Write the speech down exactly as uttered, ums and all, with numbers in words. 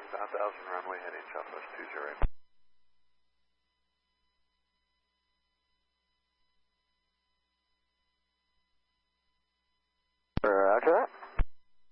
nine thousand runway heading Southwest two zero eight.